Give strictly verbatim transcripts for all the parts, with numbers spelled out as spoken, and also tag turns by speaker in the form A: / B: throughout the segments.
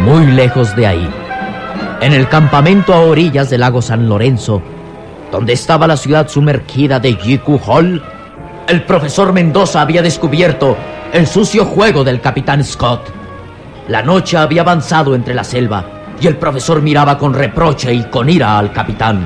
A: muy lejos de ahí, en el campamento a orillas del lago San Lorenzo, donde estaba la ciudad sumergida de Jiku Hall, el profesor Mendoza había descubierto el sucio juego del capitán Scott. La noche había avanzado entre la selva y el profesor miraba con reproche y con ira al capitán.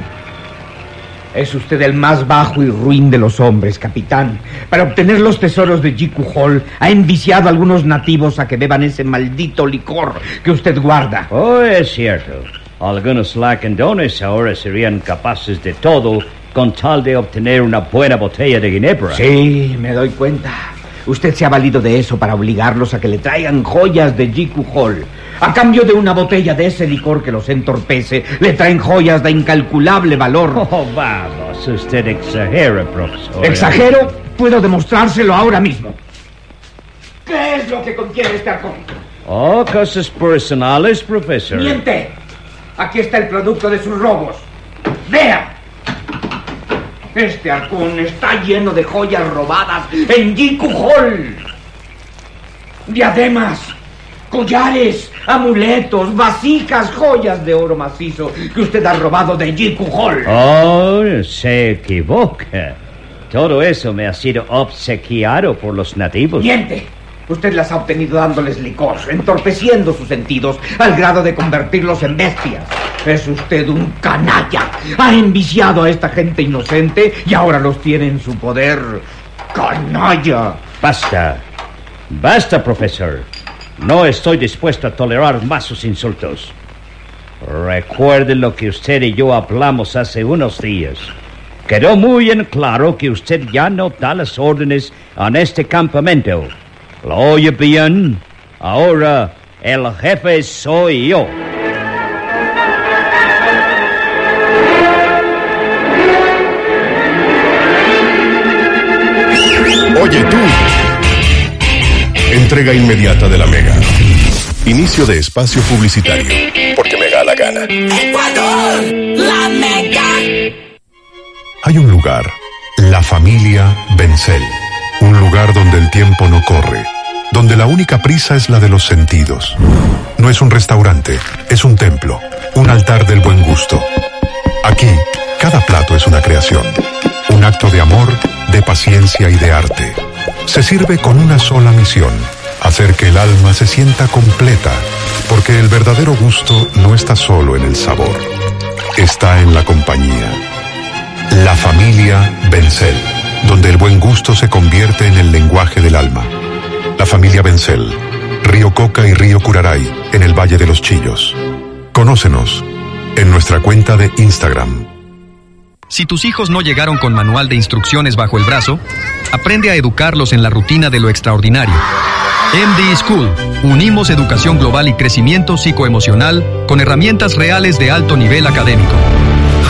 B: Es usted el más bajo y ruin de los hombres, capitán. Para obtener los tesoros de Jiku Hall, ha enviciado a algunos nativos a que beban ese maldito licor que usted guarda.
C: Oh, es cierto. Algunos lacandones ahora serían capaces de todo con tal de obtener una buena botella de ginebra.
B: Sí, me doy cuenta. Usted se ha valido de eso para obligarlos a que le traigan joyas de Jiku Hall. A cambio de una botella de ese licor que los entorpece, le traen joyas de incalculable valor.
C: Oh, vamos, usted exagera, profesor.
B: ¿Exagero? Puedo demostrárselo ahora mismo. ¿Qué es lo que contiene este arcón?
C: Oh, cosas personales, profesor.
B: ¡Miente! Aquí está el producto de sus robos. ¡Vea! Este arcón está lleno de joyas robadas en Jiku Hall. Diademas, collares, amuletos, vasijas, joyas de oro macizo que usted ha robado de Jiku Hall.
C: Oh, se equivoca. Todo eso me ha sido obsequiado por los nativos.
B: ¡Miente! Usted las ha obtenido dándoles licor, entorpeciendo sus sentidos al grado de convertirlos en bestias. Es usted un canalla. Ha enviciado a esta gente inocente y ahora los tiene en su poder. ¡Canalla!
C: Basta. Basta, profesor. No estoy dispuesto a tolerar más sus insultos. Recuerde lo que usted y yo hablamos hace unos días. Quedó muy en claro que usted ya no da las órdenes en este campamento. ¿Lo oye bien? Ahora el jefe soy yo.
D: Oye tú. Entrega inmediata de la Mega. Inicio de espacio publicitario. Porque me da la gana.
E: ¡Ecuador! ¡La Mega!
D: Hay un lugar, la familia Bencel. Un lugar donde el tiempo no corre, donde la única prisa es la de los sentidos. No es un restaurante, es un templo, un altar del buen gusto. Aquí, cada plato es una creación, un acto de amor, de paciencia y de arte. Se sirve con una sola misión, hacer que el alma se sienta completa, porque el verdadero gusto no está solo en el sabor, está en la compañía. La familia Bencel, donde el buen gusto se convierte en el lenguaje del alma. La familia Bencel, Río Coca y Río Curaray, en el Valle de los Chillos. Conócenos en nuestra cuenta de Instagram.
F: Si tus hijos no llegaron con manual de instrucciones bajo el brazo, aprende a educarlos en la rutina de lo extraordinario. M D School. Unimos educación global y crecimiento psicoemocional con herramientas reales de alto nivel académico.